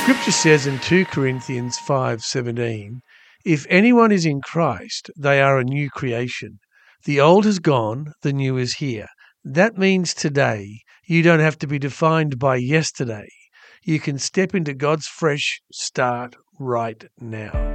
Scripture says in 2 Corinthians 5:17, if anyone is in Christ, they are a new creation. The old has gone, the new is here. That means today you don't have to be defined by yesterday. You can step into God's fresh start right now.